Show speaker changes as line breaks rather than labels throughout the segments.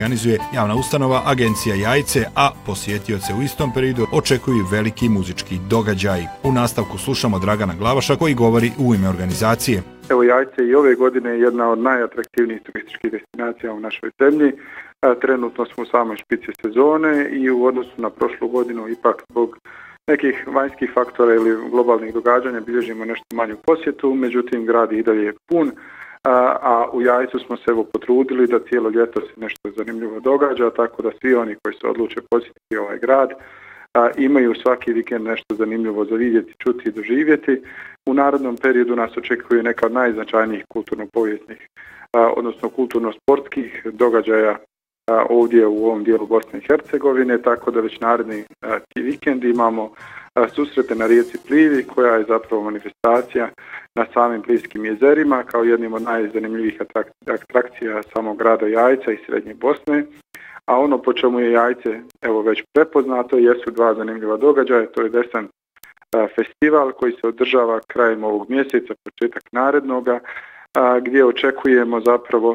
organizuje javna ustanova Agencija Jajce, a posjetioce u istom periodu očekuju veliki muzički događaji. U nastavku slušamo Dragana Glavaša koji govori u ime organizacije.
Evo, Jajce i ove godine je jedna od najatraktivnijih turističkih destinacija u našoj zemlji. Trenutno smo u samoj špici sezone i u odnosu na prošlu godinu ipak zbog nekih vanjskih faktora ili globalnih događanja bilježimo nešto manju posjetu, međutim grad i dalje je pun, a u Jajcu smo se potrudili da cijelo ljeto se nešto zanimljivo događa, tako da svi oni koji se odluče posjetiti ovaj grad imaju svaki vikend nešto zanimljivo za vidjeti, čuti i doživjeti. U narednom periodu nas očekuje neka od najznačajnijih kulturno-povijesnih, odnosno kulturno-sportskih događaja ovdje u ovom dijelu Bosne i Hercegovine, tako da već naredni vikend imamo susrete na rijeci Plivi, koja je zapravo manifestacija na samim Plivskim jezerima kao jednim od najzanimljivijih atrakcija samog grada Jajca i Srednje Bosne. A ono po čemu je Jajce već prepoznato jesu dva zanimljiva događaja, to je Desant festival koji se održava krajem ovog mjeseca, početak narednoga, gdje očekujemo zapravo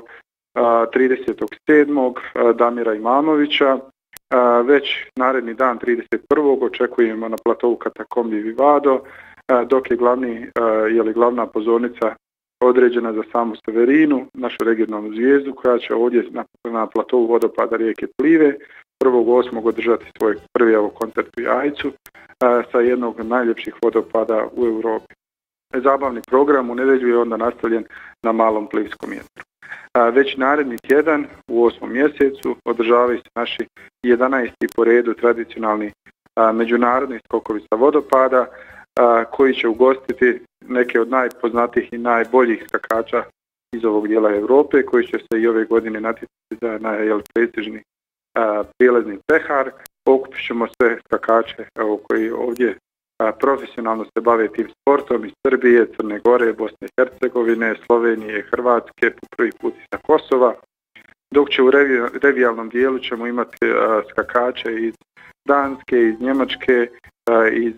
30.7. Damira Imamovića. Već naredni dan 31. očekujemo na platovu Katakombi Vivado, dok je glavna pozornica određena za samu Severinu, našu regionalnu zvijezdu, koja će ovdje na platovu vodopada rijeke Plive 1.8. održati svoj prvi koncert u Jajcu sa jednog od najljepših vodopada u Europi. Zabavni program u nedjelju je onda nastavljen na Malom Plivskom jezeru. Već naredni tjedan u 8. mjesecu održavaju se naši 11. po redu tradicionalni međunarodni skokovi sa vodopada, koji će ugostiti neke od najpoznatijih i najboljih skakača iz ovog dijela Europe, koji će se i ove godine natjecati za prestižni prijelazni pehar. Okupit ćemo sve skakače koji ovdje profesionalno se bave tim sportom iz Srbije, Crne Gore, Bosne i Hercegovine, Slovenije, Hrvatske, po prvi put i sa Kosova, dok će u revijalnom dijelu ćemo imati skakače iz Danske, iz Njemačke, iz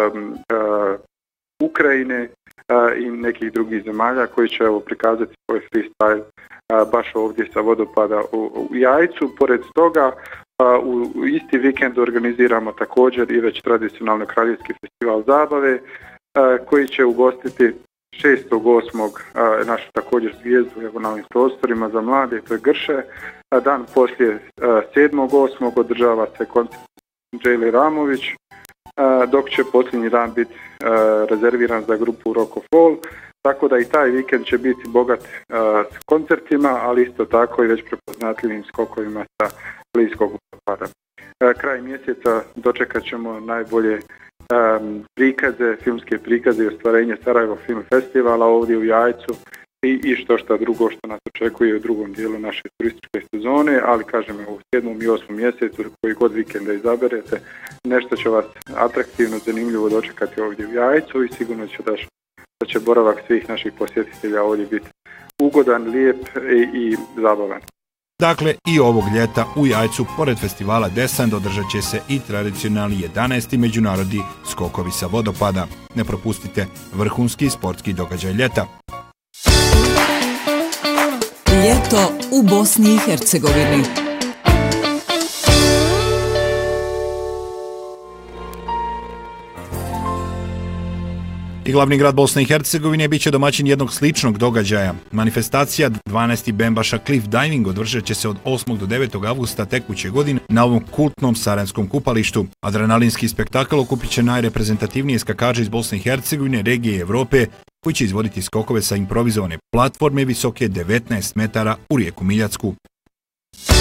Ukrajine i nekih drugih zemalja koji će prikazati svoj freestyle baš ovdje sa vodopada u Jajcu. Pored toga, u isti vikend organiziramo također i već tradicionalno Kraljevski festival zabave koji će ugostiti 6.8. našu također zvijezdu na ovim prostorima za mlade, to je Grše. Dan poslije 7.8. održava se koncert Džejli Ramović, dok će posljednji dan biti rezerviran za grupu Rock of All, tako da i taj vikend će biti bogat s koncertima, ali isto tako i već prepoznatljivim skokovima sa Plivskog vodopada. Kraj mjeseca dočekat ćemo najbolje filmske prikaze i ostvarenje Sarajevo Film Festivala ovdje u Jajcu i što drugo što nas očekuje u drugom dijelu naše turističke sezone, ali kažem u 7. i 8. mjesecu koji god vikenda izaberete, nešto će vas atraktivno, zanimljivo dočekati ovdje u Jajcu i sigurno će da će boravak svih naših posjetitelja ovdje biti ugodan, lijep i zabavan.
Dakle, i ovog ljeta u Jajcu, pored festivala Desant, održat će se i tradicionalni 11. međunarodni skokovi sa vodopada. Ne propustite vrhunski sportski događaj ljeta.
Ljeto u Bosni i Hercegovini.
I glavni grad Bosne i Hercegovine bit će domaćin jednog sličnog događaja. Manifestacija 12. Bembaša Cliff Diving održat će se od 8. do 9. avgusta tekuće godine na ovom kultnom sarajevskom kupalištu. Adrenalinski spektakl okupit će najreprezentativnije skakače iz Bosne i Hercegovine, regije i Europe, koji će izvoditi skokove sa improvizovane platforme visoke 19 metara u rijeku Miljacku.